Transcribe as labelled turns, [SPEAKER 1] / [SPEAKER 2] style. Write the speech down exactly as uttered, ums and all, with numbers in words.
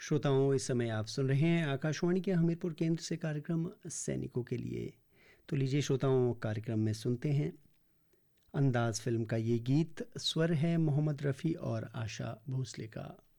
[SPEAKER 1] श्रोताओं, इस समय आप सुन रहे हैं आकाशवाणी के हमीरपुर केंद्र से कार्यक्रम सैनिकों के लिए। तो लीजिए श्रोताओं, कार्यक्रम में सुनते हैं अंदाज फिल्म का ये गीत। स्वर है मोहम्मद रफ़ी और आशा भोसले का।